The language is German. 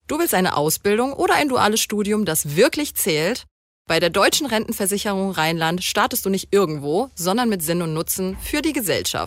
Du willst eine Ausbildung oder ein duales Studium, das wirklich zählt? Bei der Deutschen Rentenversicherung Rheinland startest du nicht irgendwo, sondern mit Sinn und Nutzen für die Gesellschaft.